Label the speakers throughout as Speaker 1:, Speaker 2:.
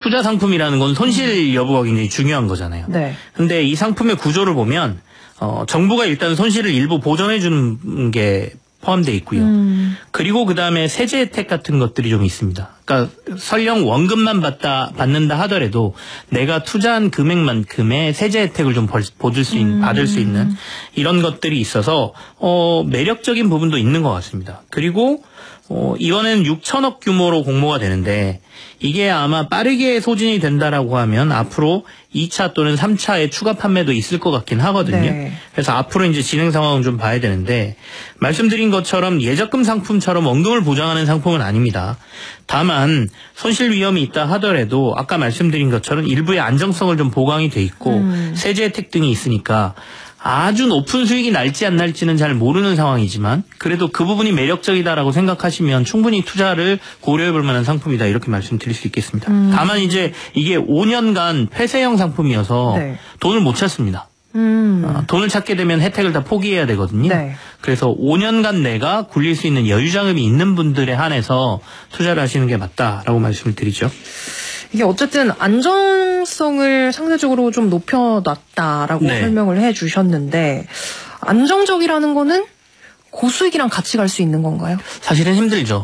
Speaker 1: 투자 상품이라는 건 손실 여부가 굉장히 중요한 거잖아요.
Speaker 2: 네.
Speaker 1: 근데 이 상품의 구조를 보면 정부가 일단 손실을 일부 보전해 주는 게 포함되어 있고요. 그리고 그다음에 세제 혜택 같은 것들이 좀 있습니다. 그러니까 설령 원금만 받는다 하더라도 내가 투자한 금액만큼의 세제 혜택을 좀 받을 수 있는 이런 것들이 있어서 매력적인 부분도 있는 것 같습니다. 그리고 이번에는 6천억 규모로 공모가 되는데 이게 아마 빠르게 소진이 된다라고 하면 앞으로 2차 또는 3차의 추가 판매도 있을 것 같긴 하거든요.
Speaker 2: 네.
Speaker 1: 그래서 앞으로 이제 진행 상황은 좀 봐야 되는데 말씀드린 것처럼 예적금 상품처럼 원금을 보장하는 상품은 아닙니다. 다만 손실 위험이 있다 하더라도 아까 말씀드린 것처럼 일부의 안정성을 좀 보강이 돼 있고 세제 혜택 등이 있으니까 아주 높은 수익이 날지 안 날지는 잘 모르는 상황이지만 그래도 그 부분이 매력적이다라고 생각하시면 충분히 투자를 고려해 볼 만한 상품이다 이렇게 말씀드릴 수 있겠습니다. 다만 이제 이게 5년간 폐쇄형 상품이어서
Speaker 2: 네.
Speaker 1: 돈을 못 찾습니다. 돈을 찾게 되면 혜택을 다 포기해야 되거든요.
Speaker 2: 네.
Speaker 1: 그래서 5년간 내가 굴릴 수 있는 여유자금이 있는 분들에 한해서 투자를 하시는 게 맞다라고 말씀을 드리죠.
Speaker 2: 이게 어쨌든 안정성을 상대적으로 좀 높여놨다라고
Speaker 1: 네.
Speaker 2: 설명을 해주셨는데 안정적이라는 거는 고수익이랑 같이 갈 수 있는 건가요?
Speaker 1: 사실은 힘들죠.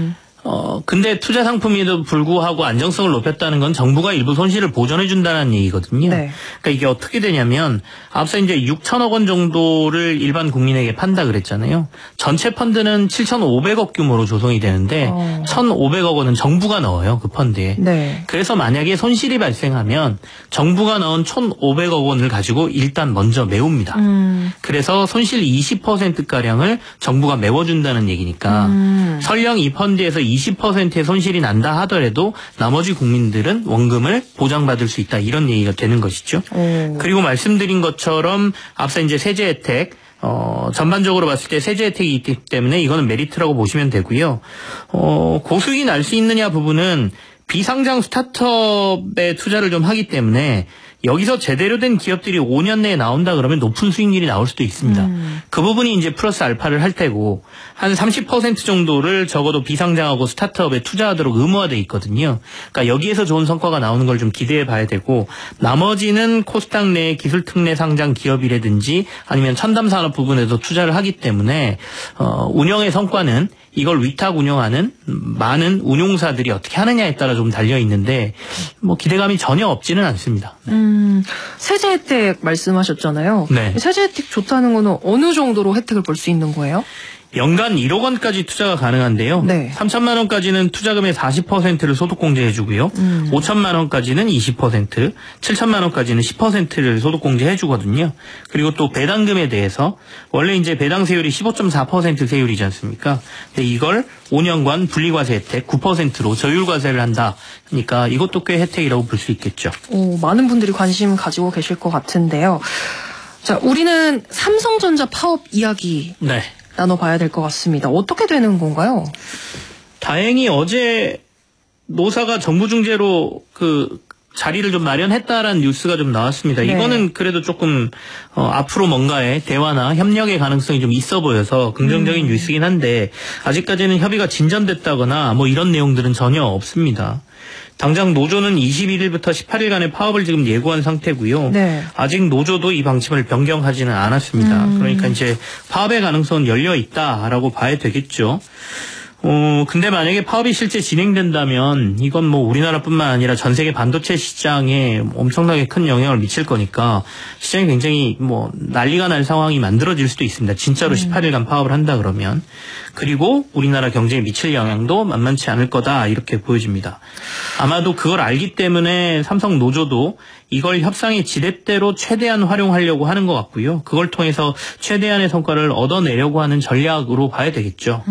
Speaker 1: 근데 투자 상품에도 불구하고 안정성을 높였다는 건 정부가 일부 손실을 보전해준다는 얘기거든요.
Speaker 2: 네.
Speaker 1: 그러니까 이게 어떻게 되냐면 앞서 이제 6천억 원 정도를 일반 국민에게 판다 그랬잖아요. 전체 펀드는 7,500억 규모로 조성이 되는데 1,500억 원은 정부가 넣어요. 그 펀드에.
Speaker 2: 네.
Speaker 1: 그래서 만약에 손실이 발생하면 정부가 넣은 1,500억 원을 가지고 일단 먼저 메웁니다. 그래서 손실 20%가량을 정부가 메워준다는 얘기니까 설령 이 펀드에서 20%의 손실이 난다 하더라도 나머지 국민들은 원금을 보장받을 수 있다 이런 얘기가 되는 것이죠. 그리고 말씀드린 것처럼 앞서 이제 세제 혜택 전반적으로 봤을 때 세제 혜택이 있기 때문에 이거는 메리트라고 보시면 되고요. 고수익이 날 수 있느냐 부분은 비상장 스타트업에 투자를 좀 하기 때문에 여기서 제대로 된 기업들이 5년 내에 나온다 그러면 높은 수익률이 나올 수도 있습니다. 그 부분이 이제 플러스 알파를 할 테고 한 30% 정도를 적어도 비상장하고 스타트업에 투자하도록 의무화돼 있거든요. 그러니까 여기에서 좋은 성과가 나오는 걸 좀 기대해 봐야 되고 나머지는 코스닥 내 기술 특례 상장 기업이라든지 아니면 첨단 산업 부분에도 투자를 하기 때문에 운영의 성과는 이걸 위탁 운영하는 많은 운용사들이 어떻게 하느냐에 따라 좀 달려 있는데 뭐 기대감이 전혀 없지는 않습니다.
Speaker 2: 세제 혜택 말씀하셨잖아요.
Speaker 1: 네.
Speaker 2: 세제 혜택 좋다는 거는 어느 정도로 혜택을 볼 수 있는 거예요?
Speaker 1: 연간 1억 원까지 투자가 가능한데요.
Speaker 2: 네.
Speaker 1: 3천만 원까지는 투자금의 40%를 소득공제해 주고요. 5천만 원까지는 20%, 7천만 원까지는 10%를 소득공제해 주거든요. 그리고 또 배당금에 대해서 원래 이제 배당 세율이 15.4% 세율이지 않습니까? 근데 이걸 5년간 분리과세 혜택 9%로 저율과세를 한다. 그러니까 이것도 꽤 혜택이라고 볼 수 있겠죠.
Speaker 2: 많은 분들이 관심 가지고 계실 것 같은데요. 자, 우리는 삼성전자 파업 이야기
Speaker 1: 네.
Speaker 2: 나눠봐야 될 것 같습니다. 어떻게 되는 건가요?
Speaker 1: 다행히 어제 노사가 정부 중재로 그 자리를 좀 마련했다라는 뉴스가 좀 나왔습니다.
Speaker 2: 네.
Speaker 1: 이거는 그래도 조금 앞으로 뭔가의 대화나 협력의 가능성이 좀 있어 보여서 긍정적인 뉴스긴 한데 아직까지는 협의가 진전됐다거나 뭐 이런 내용들은 전혀 없습니다. 당장 노조는 21일부터 18일간의 파업을 지금 예고한 상태고요.
Speaker 2: 네.
Speaker 1: 아직 노조도 이 방침을 변경하지는 않았습니다. 그러니까 이제 파업의 가능성은 열려 있다라고 봐야 되겠죠. 근데 만약에 파업이 실제 진행된다면 이건 뭐 우리나라뿐만 아니라 전 세계 반도체 시장에 엄청나게 큰 영향을 미칠 거니까 시장이 굉장히 뭐 난리가 날 상황이 만들어질 수도 있습니다. 진짜로 18일간 파업을 한다 그러면. 그리고 우리나라 경제에 미칠 영향도 만만치 않을 거다 이렇게 보여집니다. 아마도 그걸 알기 때문에 삼성 노조도 이걸 협상의 지렛대로 최대한 활용하려고 하는 것 같고요. 그걸 통해서 최대한의 성과를 얻어내려고 하는 전략으로 봐야 되겠죠.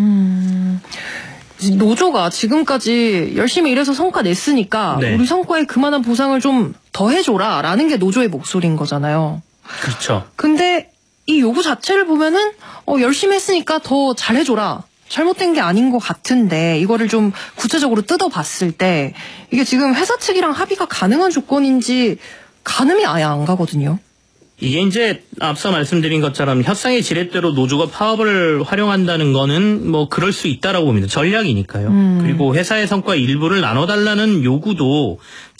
Speaker 2: 노조가 지금까지 열심히 일해서 성과 냈으니까
Speaker 1: 네.
Speaker 2: 우리 성과에 그만한 보상을 좀 더 해줘라 라는 게 노조의 목소리인 거잖아요.
Speaker 1: 그렇죠.
Speaker 2: 근데 이 요구 자체를 보면은 열심히 했으니까 더 잘해줘라. 잘못된 게 아닌 것 같은데 이거를 좀 구체적으로 뜯어봤을 때 이게 지금 회사 측이랑 합의가 가능한 조건인지 가늠이 아예 안 가거든요.
Speaker 1: 이게 이제 앞서 말씀드린 것처럼 협상의 지렛대로 노조가 파업을 활용한다는 거는 뭐 그럴 수 있다라고 봅니다. 전략이니까요. 그리고 회사의 성과 일부를 나눠달라는 요구도